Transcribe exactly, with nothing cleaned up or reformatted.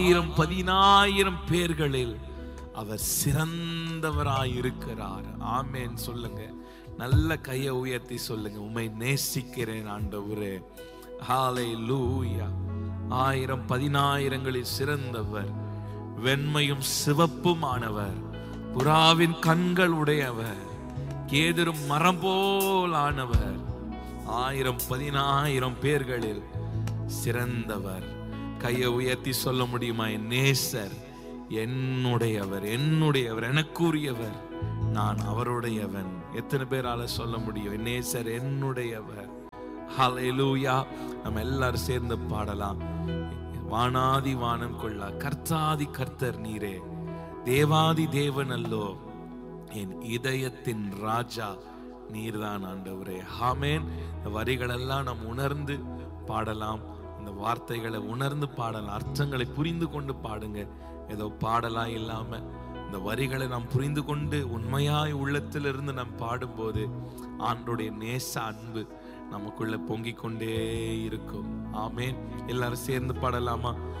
ஆயிரம் பதினாயிரம் பேர்களில் அவர் சிறந்தவராயிருக்கிறார். ஆமென் சொல்லுங்க. நல்ல கையை உயர்த்தி சொல்லுங்க, உம்மை நேசிக்கிறேன் ஆண்டவரே. ஹல்லேலூயா. ஆயிரம் பதினாயிரங்களில் சிறந்தவர், வெண்மையும் சிவப்புமானவர், புறாவின் கண்கள் உடையவர், கேதுரும் மரம் போல் ஆனவர், ஆயிரம் பதினாயிரம் பேர்களில் சிறந்தவர். கையை உயர்த்தி சொல்ல முடியுமா? என் நேசர் என்னுடையவர், என்னுடையவர், எனக்குரியவர், நான் அவருடையவன். எத்தனை பேரால சொல்ல முடியும்? என் நேசர் என்னுடையவர். ஹல்லேலூயா. நம்ம எல்லாரும் சேர்ந்து பாடலாம். வானாதி வானம் கொள்ளா கர்த்தாதி கர்த்தர் நீரே, தேவாதி தேவன் அல்லோ, என் இதயத்தின் ராஜா நீர்தான் ஆண்டவரே. ஆமென். இந்த வரிகளெல்லாம் நாம் உணர்ந்து பாடலாம். இந்த வார்த்தைகளை உணர்ந்து பாடலாம். அர்த்தங்களை புரிந்து கொண்டு பாடுங்க. ஏதோ பாடலா இல்லாம இந்த வரிகளை நாம் புரிந்து கொண்டு உண்மையாய் உள்ளத்திலிருந்து நாம் பாடும்போது ஆண்டோடைய நேச அன்பு நமக்குள்ள பொங்கிக் கொண்டே இருக்கும். ஆமென். எல்லாரும் சேர்ந்து பாடலாமா?